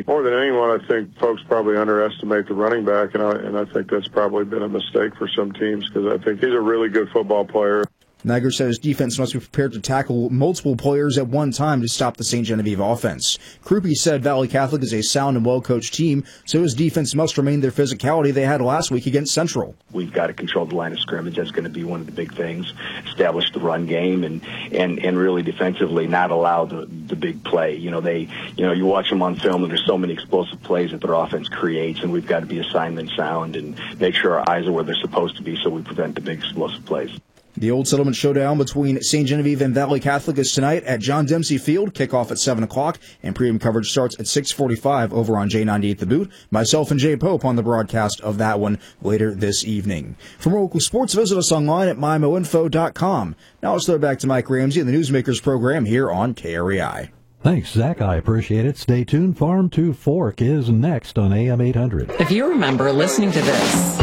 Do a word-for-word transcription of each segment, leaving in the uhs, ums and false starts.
More than anyone, I think folks probably underestimate the running back, and I, and I think that's probably been a mistake for some teams because I think he's a really good football player. Niger says defense must be prepared to tackle multiple players at one time to stop the Saint Genevieve offense. Krupe said Valley Catholic is a sound and well-coached team, so his defense must remain their physicality they had last week against Central. We've got to control the line of scrimmage. That's going to be one of the big things. Establish the run game and, and, and really defensively not allow the, the big play. You know, they, you know, you watch them on film and there's so many explosive plays that their offense creates, and we've got to be assignment sound and make sure our eyes are where they're supposed to be so we prevent the big explosive plays. The Old Settlement Showdown between Saint Genevieve and Valley Catholic is tonight at John Dempsey Field. Kickoff at seven o'clock, and pregame coverage starts at six forty-five over on J ninety-eight The Boot. Myself and Jay Pope on the broadcast of that one later this evening. For more local sports, visit us online at my mo info dot com. Now let's throw it back to Mike Ramsey and the Newsmakers program here on K R E I. Thanks, Zach. I appreciate it. Stay tuned. Farm to Fork is next on A M eight hundred. If you remember listening to this,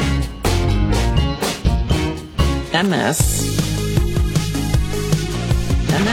and this, and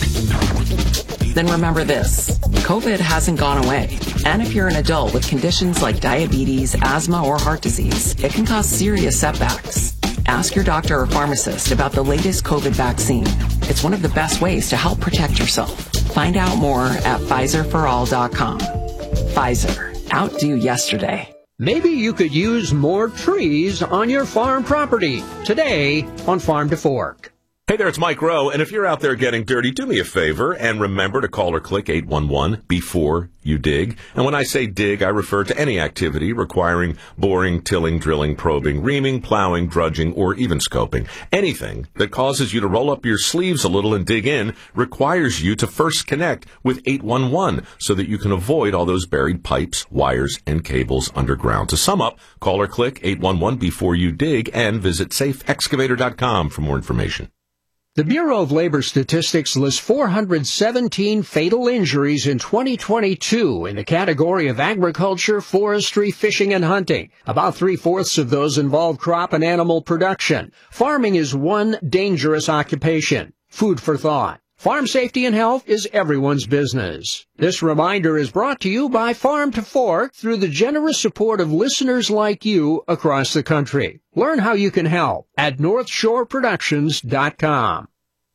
this, then remember this. COVID hasn't gone away. And if you're an adult with conditions like diabetes, asthma, or heart disease, it can cause serious setbacks. Ask your doctor or pharmacist about the latest COVID vaccine. It's one of the best ways to help protect yourself. Find out more at Pfizer for all dot com. Pfizer. Outdo yesterday. Maybe you could use more trees on your farm property. Today on Farm to Fork. Hey there, it's Mike Rowe, and if you're out there getting dirty, do me a favor and remember to call or click eight one one before you dig. And when I say dig, I refer to any activity requiring boring, tilling, drilling, probing, reaming, plowing, drudging, or even scoping. Anything that causes you to roll up your sleeves a little and dig in requires you to first connect with eight one one so that you can avoid all those buried pipes, wires, and cables underground. To sum up, call or click eight one one before you dig and visit safe excavator dot com for more information. The Bureau of Labor Statistics lists four hundred seventeen fatal injuries in twenty twenty-two in the category of agriculture, forestry, fishing, and hunting. About three-fourths of those involve crop and animal production. Farming is one dangerous occupation. Food for thought. Farm safety and health is everyone's business. This reminder is brought to you by Farm to Fork through the generous support of listeners like you across the country. Learn how you can help at north shore productions dot com.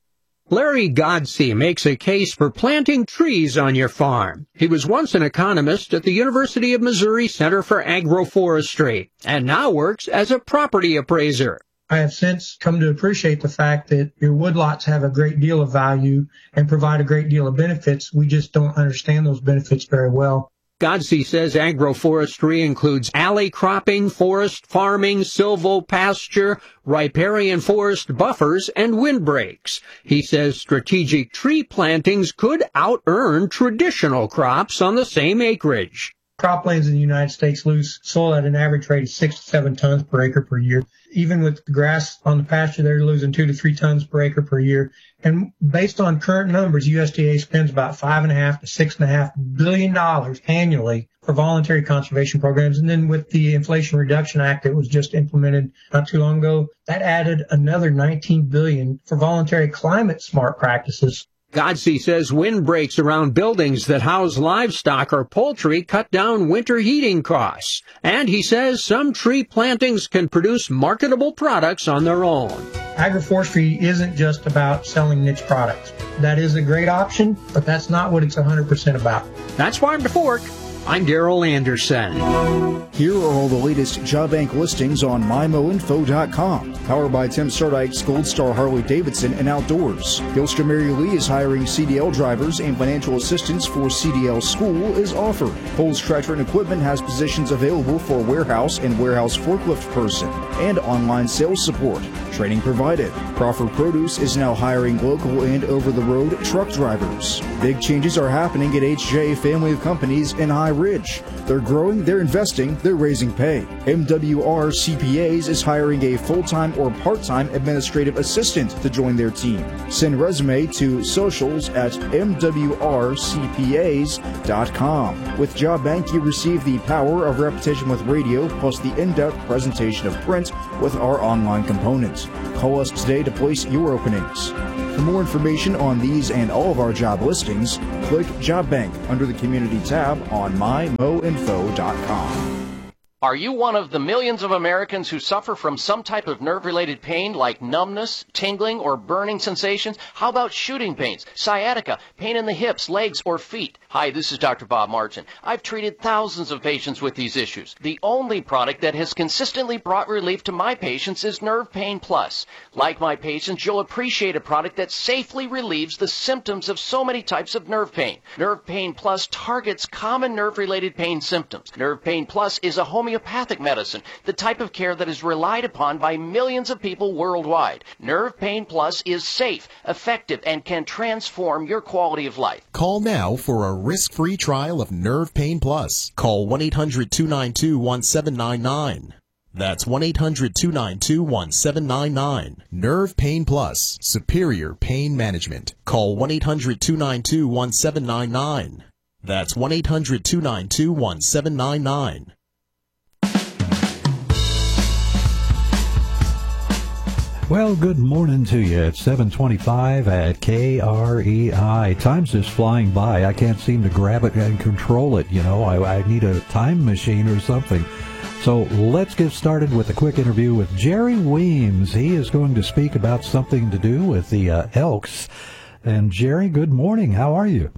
Larry Godsey makes a case for planting trees on your farm. He was once an economist at the University of Missouri Center for Agroforestry and now works as a property appraiser. I have since come to appreciate the fact that your woodlots have a great deal of value and provide a great deal of benefits. We just don't understand those benefits very well. Godsey says agroforestry includes alley cropping, forest farming, silvopasture, riparian forest buffers, and windbreaks. He says strategic tree plantings could out-earn traditional crops on the same acreage. Croplands in the United States lose soil at an average rate of six to seven tons per acre per year. Even with the grass on the pasture, they're losing two to three tons per acre per year. And based on current numbers, U S D A spends about five and a half to six and a half billion dollars annually for voluntary conservation programs. And then with the Inflation Reduction Act that was just implemented not too long ago, that added another nineteen billion dollars for voluntary climate smart practices. Godsey says windbreaks around buildings that house livestock or poultry cut down winter heating costs. And he says some tree plantings can produce marketable products on their own. Agroforestry isn't just about selling niche products. That is a great option, but that's not what it's one hundred percent about. That's Farm to Fork. I'm Daryl Anderson. Here are all the latest job bank listings on my mo info dot com. Powered by Tim Stardike's Gold Star Harley Davidson and Outdoors. Gilster Mary Lee is hiring C D L drivers, and financial assistance for C D L school is offered. Coles Tractor and Equipment has positions available for warehouse and warehouse forklift person and online sales support. Training provided. Crawford Produce is now hiring local and over-the-road truck drivers. Big changes are happening at H J Family of Companies in High Ridge. They're growing, they're investing, they're raising pay. M W R C P As is hiring a full-time or part-time administrative assistant to join their team. Send resume to socials at m w r c p as dot com. With Job Bank, you receive the power of repetition with radio plus the in-depth presentation of print with our online components. Call us today to place your openings. For more information on these and all of our job listings, click Job Bank under the Community tab on my mo info dot com. Are you one of the millions of Americans who suffer from some type of nerve-related pain like numbness, tingling, or burning sensations? How about shooting pains, sciatica, pain in the hips, legs, or feet? Hi, this is Doctor Bob Martin. I've treated thousands of patients with these issues. The only product that has consistently brought relief to my patients is Nerve Pain Plus. Like my patients, you'll appreciate a product that safely relieves the symptoms of so many types of nerve pain. Nerve Pain Plus targets common nerve-related pain symptoms. Nerve Pain Plus is a home homeopathic medicine, the type of care that is relied upon by millions of people worldwide. Nerve Pain Plus is safe, effective, and can transform your quality of life. Call now for a risk-free trial of Nerve Pain Plus. Call one eight hundred two nine two one seven nine nine. That's one eight hundred two nine two one seven nine nine. Nerve Pain Plus, superior pain management. Call one eight hundred two nine two one seven nine nine. That's one eight hundred two nine two one seven nine nine. Well, good morning to you. It's seven twenty-five at K R E I. Time's just flying by. I can't seem to grab it and control it, you know. I, I need a time machine or something. So let's get started with a quick interview with Jerry Weems. He is going to speak about something to do with the uh, Elks. And Jerry, good morning. How are you?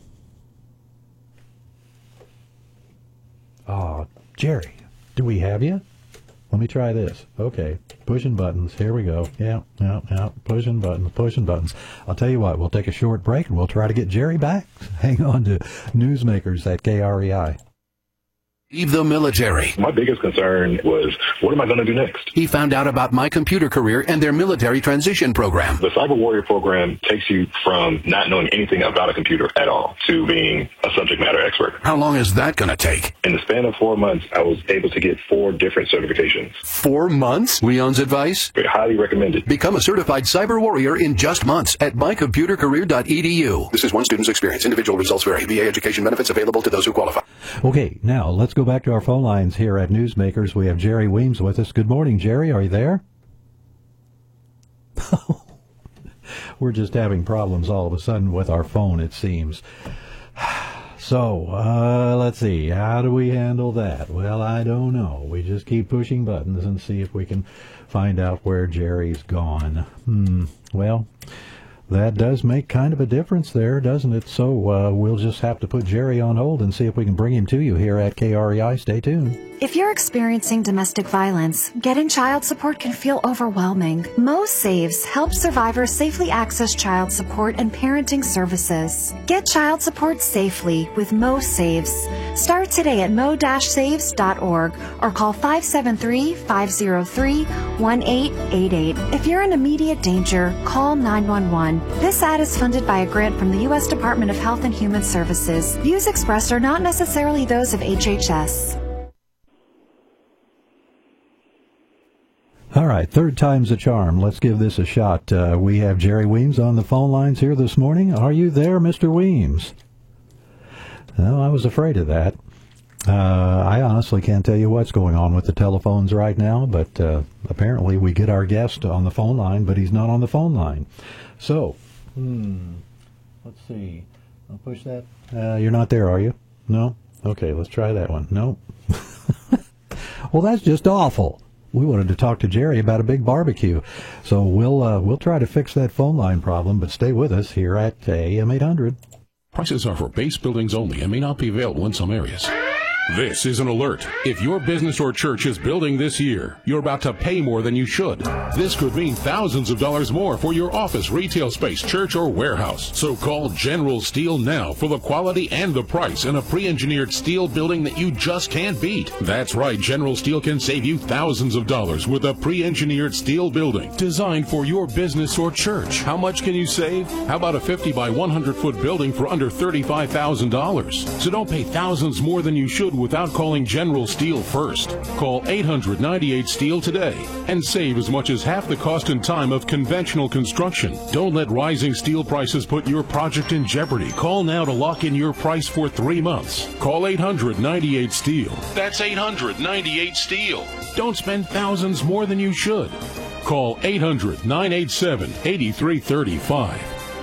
Oh, Jerry, do we have you? Let me try this. Okay, pushing buttons. Here we go. Yeah, yeah, yeah. Pushing buttons, pushing buttons. I'll tell you what, we'll take a short break and we'll try to get Jerry back. Hang on to Newsmakers at K R E I. Leave the military. My biggest concern was, what am I going to do next? He found out about My Computer Career and their military transition program. The Cyber Warrior program takes you from not knowing anything about a computer at all to being a subject matter expert. How long is that going to take? In the span of four months, I was able to get four different certifications. Four months? Leon's advice? Very highly recommended. Become a certified Cyber Warrior in just months at my computer career dot e d u. This is one student's experience. Individual results vary. V A education benefits available to those who qualify. Okay, now let's go back to our phone lines here at Newsmakers. We have Jerry Weems with us. Good morning, Jerry. Are you there? We're just having problems all of a sudden with our phone, it seems. So, uh, let's see. How do we handle that? Well, I don't know. We just keep pushing buttons and see if we can find out where Jerry's gone. Hmm. Well, that does make kind of a difference there, doesn't it? So uh, we'll just have to put Jerry on hold and see if we can bring him to you here at K R E I. Stay tuned. If you're experiencing domestic violence, getting child support can feel overwhelming. Mo Saves helps survivors safely access child support and parenting services. Get child support safely with Mo Saves. Start today at mo dash saves dot org or call five seven three, five zero three, one eight eight eight. If you're in immediate danger, call nine one one. This ad is funded by a grant from the U S Department of Health and Human Services. Views expressed are not necessarily those of H H S. All right, third time's a charm. Let's give this a shot. Uh, we have Jerry Weems on the phone lines here this morning. Are you there, Mister Weems? No, I was afraid of that. Uh, I honestly can't tell you what's going on with the telephones right now, but uh, apparently we get our guest on the phone line, but he's not on the phone line. So, hmm, let's see. I'll push that. Uh, you're not there, are you? No? Okay, let's try that one. No. Well, that's just awful. We wanted to talk to Jerry about a big barbecue. So we'll uh, we'll try to fix that phone line problem, but stay with us here at A M eight hundred. Prices are for base buildings only and may not be available in some areas. This is an alert. If your business or church is building this year, you're about to pay more than you should. This could mean thousands of dollars more for your office, retail space, church, or warehouse. So call General Steel now for the quality and the price in a pre-engineered steel building that you just can't beat. That's right, General Steel can save you thousands of dollars with a pre-engineered steel building designed for your business or church. How much can you save? How about a fifty by one hundred foot building for under thirty-five thousand dollars? So don't pay thousands more than you should without calling General Steel first. Call eight hundred ninety-eight steel today and save as much as half the cost and time of conventional construction. Don't let rising steel prices put your project in jeopardy. Call now to lock in your price for three months. Call eight hundred ninety-eight steel. That's eight hundred ninety-eight steel. Don't spend thousands more than you should. Call eight hundred, nine eight seven, eight three three five.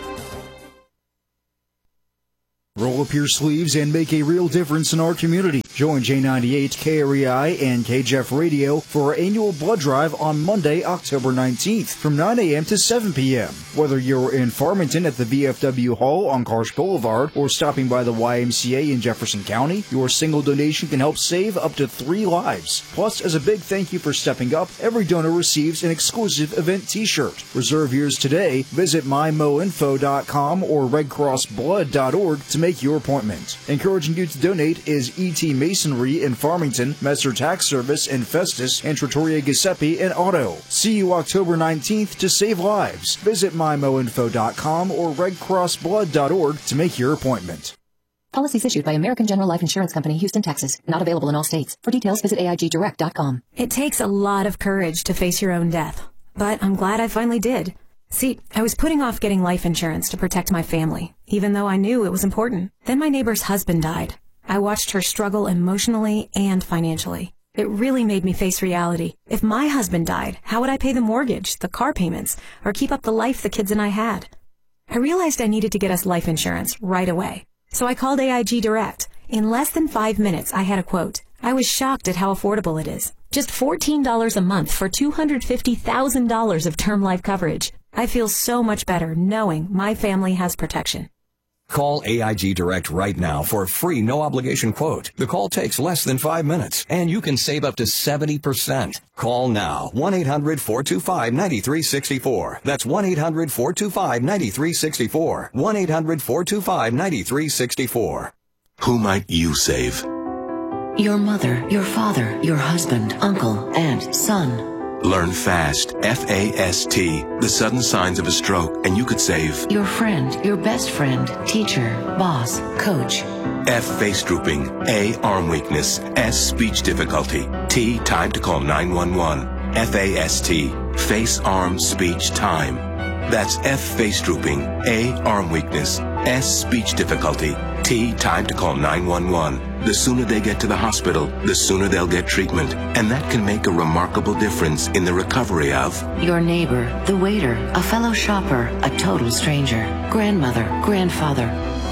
Roll up your sleeves and make a real difference in our community. Join J ninety-eight, K R E I, and K J E F Radio for our annual blood drive on Monday, October nineteenth from nine a.m. to seven p.m. Whether you're in Farmington at the V F W Hall on Karsh Boulevard or stopping by the Y M C A in Jefferson County, your single donation can help save up to three lives. Plus, as a big thank you for stepping up, every donor receives an exclusive event t-shirt. Reserve yours today. Visit my mo info dot com or red cross blood dot org to make your appointment. Encouraging you to donate is E T Masonry in Farmington, Messer Tax Service in Festus, and Trattoria Giuseppe in Otto. See you October nineteenth to save lives. Visit my mo info dot com or red cross blood dot org to make your appointment. Policies issued by American General Life Insurance Company, Houston, Texas. Not available in all states. For details, visit A I G direct dot com. It takes a lot of courage to face your own death, but I'm glad I finally did. See, I was putting off getting life insurance to protect my family, even though I knew it was important. Then my neighbor's husband died. I watched her struggle emotionally and financially. It really made me face reality. If my husband died, how would I pay the mortgage, the car payments, or keep up the life the kids and I had? I realized I needed to get us life insurance right away. So I called A I G Direct. In less than five minutes, I had a quote. I was shocked at how affordable it is. Just fourteen dollars a month for two hundred fifty thousand dollars of term life coverage. I feel so much better knowing my family has protection. Call A I G Direct right now for a free no-obligation quote. The call takes less than five minutes, and you can save up to seventy percent. Call now, one eight hundred, four two five, nine three six four. That's one eight hundred, four two five, nine three six four. one eight hundred, four two five, nine three six four. Who might you save? Your mother, your father, your husband, uncle, aunt, son. Learn FAST, F A S T, the sudden signs of a stroke, and you could save your friend, your best friend, teacher, boss, coach. F, face drooping, A, arm weakness, S, speech difficulty, T, time to call nine one one. F A S T, face, arm, speech, time. That's F, face drooping, A, arm weakness, S, speech difficulty, T, time to call nine one one. The sooner they get to the hospital, the sooner they'll get treatment. And that can make a remarkable difference in the recovery of your neighbor, the waiter, a fellow shopper, a total stranger, grandmother, grandfather.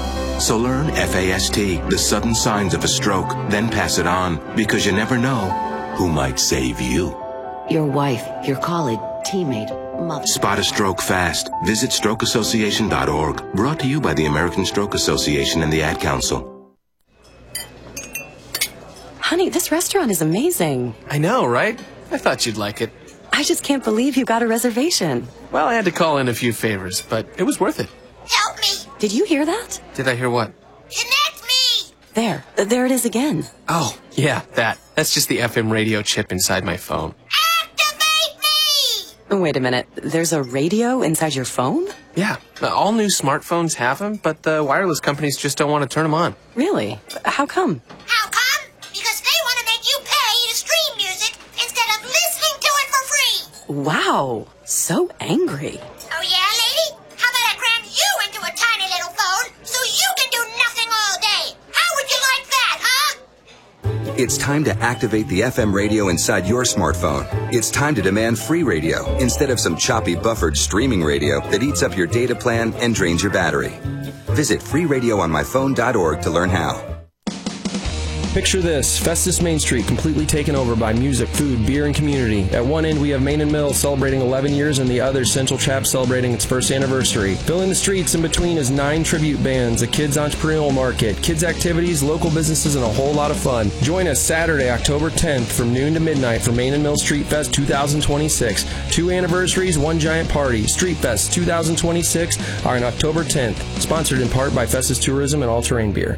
So learn F A S T, the sudden signs of a stroke, then pass it on, because you never know who might save you. Your wife, your colleague, teammate, mother. Spot a stroke fast. Visit stroke association dot org. Brought to you by the American Stroke Association and the Ad Council. Honey, this restaurant is amazing. I know, right? I thought you'd like it. I just can't believe you got a reservation. Well, I had to call in a few favors, but it was worth it. Help me! Did you hear that? Did I hear what? Connect me! There. There it is again. Oh, yeah, that. That's just the F M radio chip inside my phone. Wait a minute. There's a radio inside your phone? Yeah. All new smartphones have them, but the wireless companies just don't want to turn them on. Really? How come? How come? Because they want to make you pay to stream music instead of listening to it for free. Wow. So angry. Oh, yeah, lady? How about I cram you into a tiny little phone so you can do nothing all day? How would you like that, huh? It's time to activate the F M radio inside your smartphone. It's time to demand free radio instead of some choppy buffered streaming radio that eats up your data plan and drains your battery. Visit free radio on my phone dot org to learn how. Picture this, Festus Main Street completely taken over by music, food, beer, and community. At one end we have Main and Mill celebrating eleven years and the other Central Chap celebrating its first anniversary. Filling the streets in between is nine tribute bands, a kids entrepreneurial market, kids activities, local businesses, and a whole lot of fun. Join us Saturday, October tenth from noon to midnight for Main and Mill Street Fest two thousand twenty-six. Two anniversaries, one giant party. Street Fest two thousand twenty-six are on October tenth. Sponsored in part by Festus Tourism and All Terrain Beer.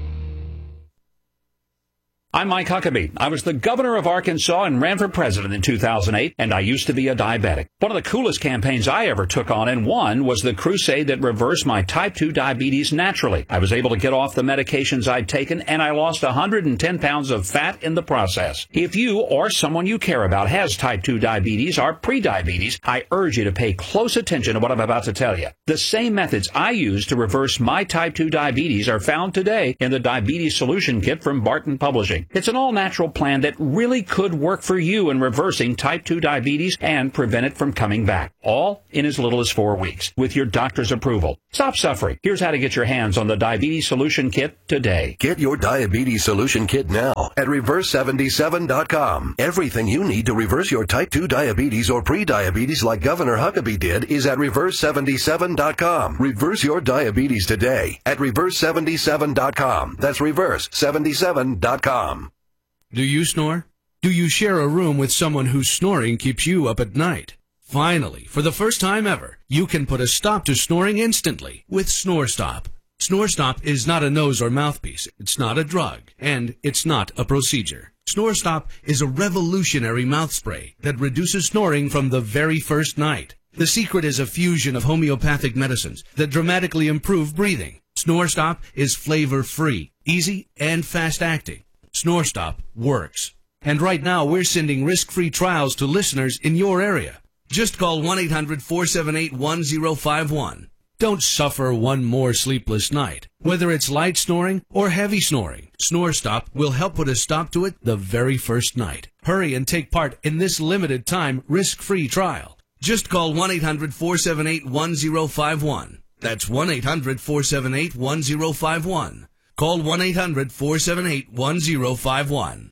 I'm Mike Huckabee. I was the governor of Arkansas and ran for president in two thousand eight, and I used to be a diabetic. One of the coolest campaigns I ever took on and won was the crusade that reversed my type two diabetes naturally. I was able to get off the medications I'd taken, and I lost one hundred ten pounds of fat in the process. If you or someone you care about has type two diabetes or prediabetes, I urge you to pay close attention to what I'm about to tell you. The same methods I used to reverse my type two diabetes are found today in the Diabetes Solution Kit from Barton Publishing. hunting. It's an all-natural plan that really could work for you in reversing type two diabetes and prevent it from coming back, all in as little as four weeks, with your doctor's approval. Stop suffering. Here's how to get your hands on the Diabetes Solution Kit today. Get your Diabetes Solution Kit now at reverse seventy-seven dot com. Everything you need to reverse your type two diabetes or pre-diabetes like Governor Huckabee did is at reverse seventy-seven dot com. Reverse your diabetes today at reverse seventy-seven dot com. That's reverse seventy-seven dot com. Do you snore? Do you share a room with someone whose snoring keeps you up at night? Finally, for the first time ever, you can put a stop to snoring instantly with SnoreStop. SnoreStop is not a nose or mouthpiece, it's not a drug, and it's not a procedure. SnoreStop is a revolutionary mouth spray that reduces snoring from the very first night. The secret is a fusion of homeopathic medicines that dramatically improve breathing. SnoreStop is flavor-free, easy, and fast-acting. SnoreStop works. And right now, we're sending risk-free trials to listeners in your area. Just call one eight hundred four seven eight one zero five one. Don't suffer one more sleepless night. Whether it's light snoring or heavy snoring, SnoreStop will help put a stop to it the very first night. Hurry and take part in this limited time risk-free trial. Just call one eight hundred four seven eight one zero five one. That's one eight hundred four seven eight one zero five one. Call one eight hundred four seven eight one zero five one.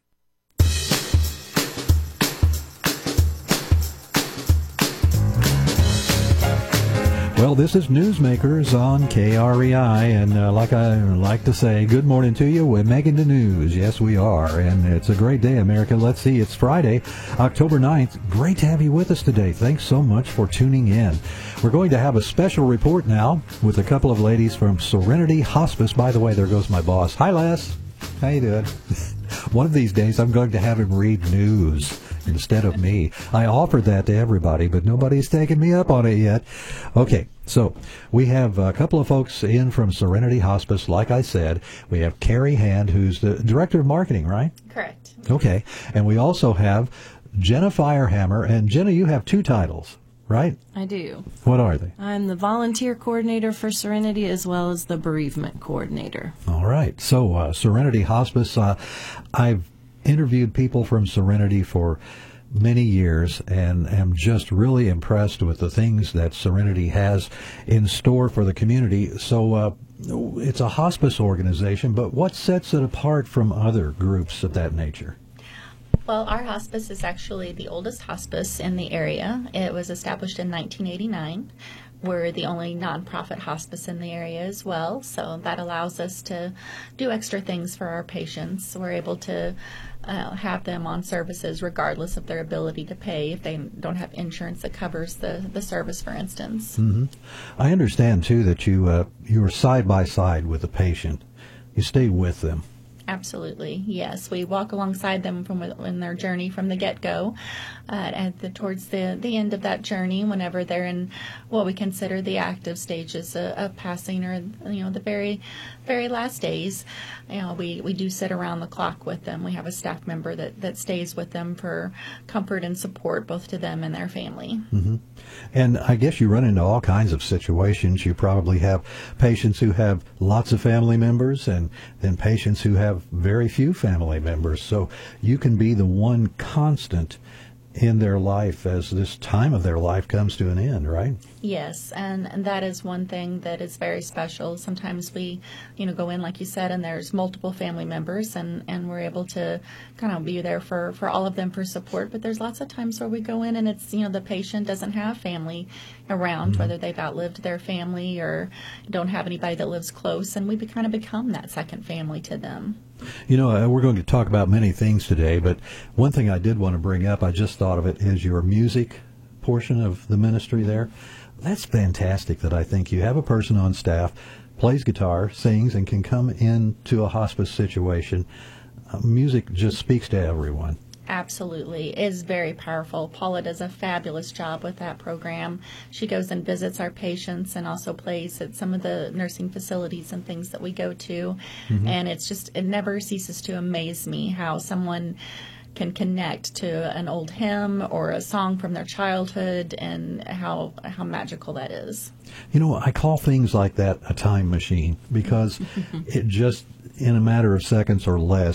Well, this is Newsmakers on K R E I, and uh, like I like to say, good morning to you. We're making the news. Yes, we are, and it's a great day, America. Let's see, it's Friday, October ninth. Great to have you with us today. Thanks so much for tuning in. We're going to have a special report now with a couple of ladies from Serenity Hospice. By the way, there goes my boss. Hi, Les. How you doing? One of these days, I'm going to have him read news instead of me. I offered that to everybody, but nobody's taken me up on it yet. Okay, so we have a couple of folks in from Serenity Hospice. Like I said, we have Carrie Hand, who's the Director of Marketing, right? Correct. Okay, and we also have Jenna Firehammer. And Jenna, you have two titles, right? I do. What are they? I'm the volunteer coordinator for Serenity as well as the bereavement coordinator. All right. So uh, Serenity Hospice, uh, I've interviewed people from Serenity for many years and am just really impressed with the things that Serenity has in store for the community. So uh, it's a hospice organization, but what sets it apart from other groups of that nature? Well, our hospice is actually the oldest hospice in the area. It was established in nineteen eighty-nine. We're the only nonprofit hospice in the area as well, so that allows us to do extra things for our patients. We're able to uh, have them on services regardless of their ability to pay if they don't have insurance that covers the, the service, for instance. Mm-hmm. I understand, too, that you, uh, you are side by side with the patient. You stay with them. Absolutely, yes. We walk alongside them from in their journey from the get-go, uh, at the towards the the end of that journey, whenever they're in what we consider the active stages of, of passing, or you know the very very last days. You know, we we do sit around the clock with them. We have a staff member that that stays with them for comfort and support, both to them and their family. Mm-hmm. And I guess you run into all kinds of situations. You probably have patients who have lots of family members, and then patients who have very few family members. So you can be the one constant in their life as this time of their life comes to an end, right? Yes, and, and that is one thing that is very special. Sometimes we, you know, go in, like you said, and there's multiple family members, and, and we're able to kind of be there for, for all of them for support. But there's lots of times where we go in and it's, you know, the patient doesn't have family around, mm-hmm. whether they've outlived their family or don't have anybody that lives close, and we be, kind of become that second family to them. You know, we're going to talk about many things today, but one thing I did want to bring up, I just thought of it, is your music portion of the ministry there. That's fantastic that I think you have a person on staff, plays guitar, sings, and can come into a hospice situation. Uh, music just speaks to everyone. Absolutely. It is very powerful. Paula does a fabulous job with that program. She goes and visits our patients and also plays at some of the nursing facilities and things that we go to. Mm-hmm. And it's just, it never ceases to amaze me how someone can connect to an old hymn or a song from their childhood, and how how magical that is. You know, I call things like that a time machine, because it just, in a matter of seconds or less,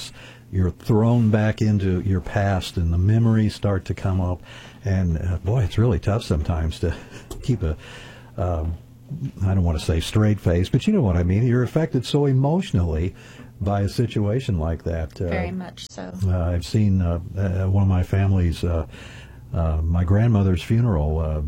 you're thrown back into your past, and the memories start to come up. And uh, boy, it's really tough sometimes to keep a, um, I don't want to say straight face, but you know what I mean. You're affected so emotionally by a situation like that. Uh, Very much so. Uh, I've seen uh, uh, one of my family's, uh, uh, my grandmother's funeral. Uh,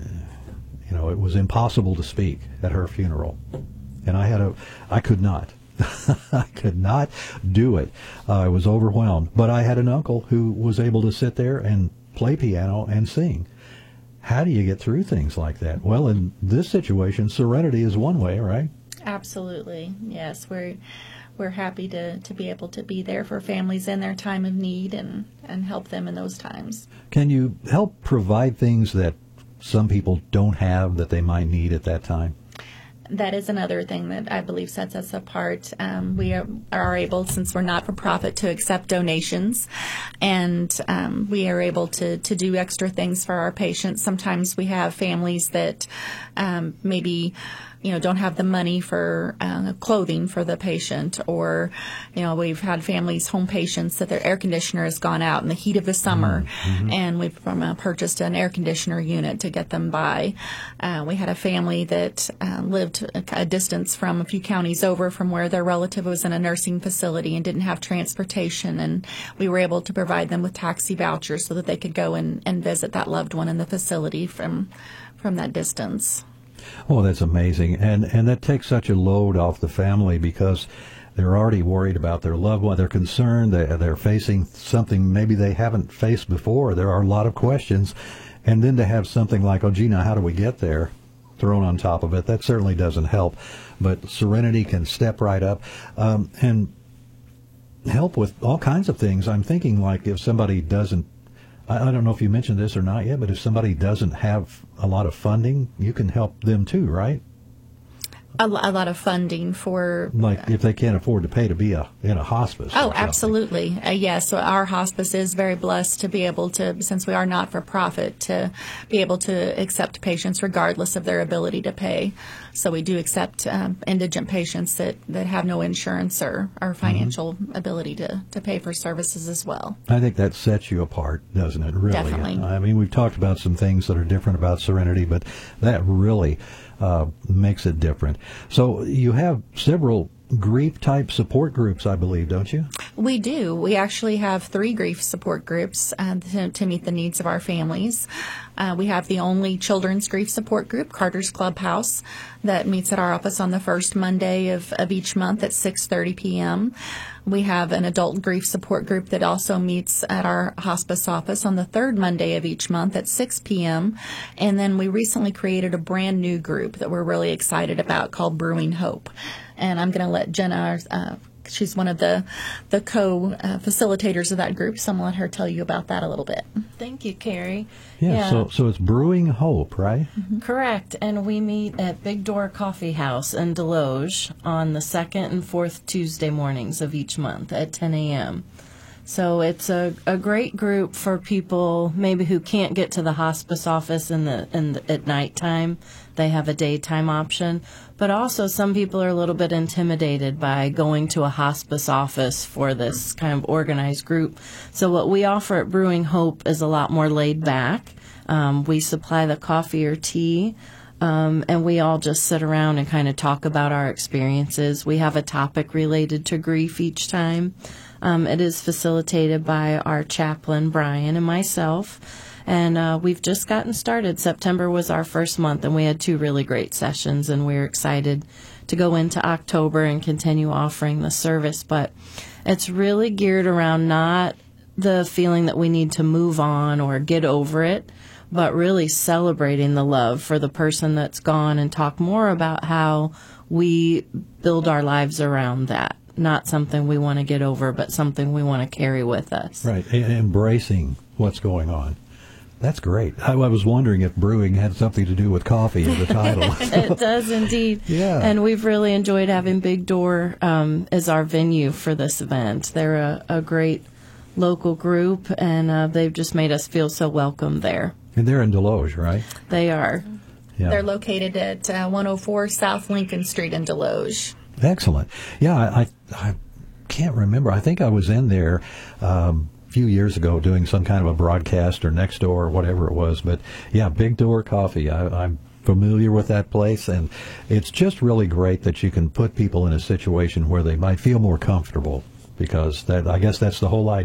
you know, it was impossible to speak at her funeral, and I had a, I could not. I could not do it. Uh, I was overwhelmed. But I had an uncle who was able to sit there and play piano and sing. How do you get through things like that? Well, in this situation, serenity is one way, right? Absolutely. Yes, we're we're happy to, to be able to be there for families in their time of need and, and help them in those times. Can you help provide things that some people don't have that they might need at that time? That is another thing that I believe sets us apart. Um, we are, are able, since we're not for profit, to accept donations, and um, we are able to, to do extra things for our patients. Sometimes we have families that um, maybe you know don't have the money for uh, clothing for the patient, or you know we've had families, home patients, that their air conditioner has gone out in the heat of the summer, mm-hmm. and we've um, uh, purchased an air conditioner unit to get them by. Uh, we had a family that uh, lived a, a distance from a few counties over from where their relative was in a nursing facility and didn't have transportation, and we were able to provide them with taxi vouchers so that they could go and, and visit that loved one in the facility from from that distance. Oh, that's amazing. And and that takes such a load off the family, because they're already worried about their loved one. They're concerned. They, they're facing something maybe they haven't faced before. There are a lot of questions. And then to have something like, oh, Gina, how do we get there, thrown on top of it, that certainly doesn't help. But Serenity can step right up um, and help with all kinds of things. I'm thinking, like, if somebody doesn't, I don't know if you mentioned this or not yet, but if somebody doesn't have a lot of funding, you can help them too, right? A, a lot of funding for... Like if they can't afford to pay to be a in a hospice. Oh, absolutely. Uh, yes, so our hospice is very blessed to be able to, since we are not-for-profit, to be able to accept patients regardless of their ability to pay. So we do accept um, indigent patients that, that have no insurance or, or financial mm-hmm. ability to, to pay for services as well. I think that sets you apart, doesn't it, really? Definitely. I mean, we've talked about some things that are different about Serenity, but that really uh, makes it different. So you have several grief-type support groups, I believe, don't you? We do. We actually have three grief support groups uh, to, to meet the needs of our families. Uh, we have the only children's grief support group, Carter's Clubhouse, that meets at our office on the first Monday of, of each month at six thirty p.m. We have an adult grief support group that also meets at our hospice office on the third Monday of each month at six p.m. And then we recently created a brand new group that we're really excited about called Brewing Hope. And I'm going to let Jenna, uh, she's one of the, the co-facilitators of that group, so I'm going to let her tell you about that a little bit. Thank you, Carrie. Yeah, yeah. So, so it's Brewing Hope, right? Mm-hmm. Correct. And we meet at Big Door Coffee House in Deloge on the second and fourth Tuesday mornings of each month at ten a.m. So it's a, a great group for people maybe who can't get to the hospice office in the, in the at nighttime. They have a daytime option. But also some people are a little bit intimidated by going to a hospice office for this kind of organized group. So what we offer at Brewing Hope is a lot more laid back. Um, we supply the coffee or tea. Um, and we all just sit around and kind of talk about our experiences. We have a topic related to grief each time. Um, it is facilitated by our chaplain, Brian, and myself. And uh, we've just gotten started. September was our first month, and we had two really great sessions, and we're excited to go into October and continue offering the service. But it's really geared around not the feeling that we need to move on or get over it, but really celebrating the love for the person that's gone, and talk more about how we build our lives around that. Not something we want to get over, but something we want to carry with us. Right, and embracing what's going on. That's great. I, I was wondering if brewing had something to do with coffee in the title. It does indeed. Yeah. And we've really enjoyed having Big Door um, as our venue for this event. They're a, a great local group, and uh, they've just made us feel so welcome there. And they're in Deloge, right? They are. Yeah. They're located at uh, one oh four South Lincoln Street in Deloge. Excellent. Yeah, I, I can't remember. I think I was in there um, a few years ago doing some kind of a broadcast or next door or whatever it was. But, yeah, Big Door Coffee. I, I'm familiar with that place, and it's just really great that you can put people in a situation where they might feel more comfortable, because that I guess that's the whole idea.